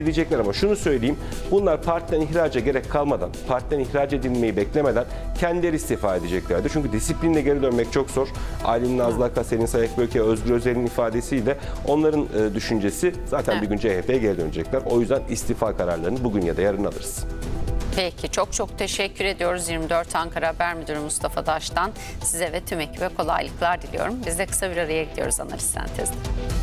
Diyecekler ama şunu söyleyeyim, bunlar partiden ihraca gerek kalmadan, partiden ihraç edilmeyi beklemeden kendileri istifa edeceklerdi. Çünkü disiplinle geri dönmek çok zor. Aylin Nazlı Aka, Selin Sayıkböke, Özgür Özel'in ifadesiyle onların düşüncesi zaten bir gün CHP'ye geri dönecekler. O yüzden istifa kararlarını bugün ya da yarın alırız. Peki, çok çok teşekkür ediyoruz 24 Ankara Haber Müdürü Mustafa Daş'tan. Size ve tüm ekibe kolaylıklar diliyorum. Biz de kısa bir araya gidiyoruz Analiz Sentez'de.